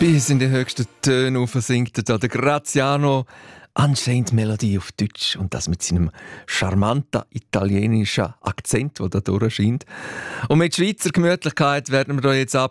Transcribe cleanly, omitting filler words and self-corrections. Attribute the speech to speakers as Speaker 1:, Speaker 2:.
Speaker 1: Bis in die höchsten Töne singt da der Graziano anscheinend Melodie auf Deutsch und das mit seinem charmanten italienischen Akzent, der da durchscheint. Und mit Schweizer Gemütlichkeit werden wir da jetzt